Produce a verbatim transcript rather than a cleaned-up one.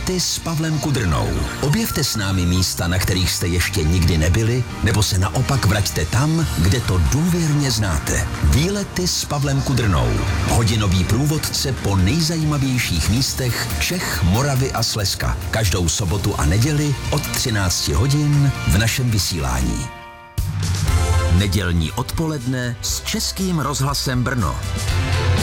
Výlety s Pavlem Kudrnou. Objevte s námi místa, na kterých jste ještě nikdy nebyli, nebo se naopak vraťte tam, kde to důvěrně znáte. Výlety s Pavlem Kudrnou. Hodinový průvodce po nejzajímavějších místech Čech, Moravy a Slezska. Každou sobotu a neděli od třinácti hodin v našem vysílání. Nedělní odpoledne s Českým rozhlasem Brno.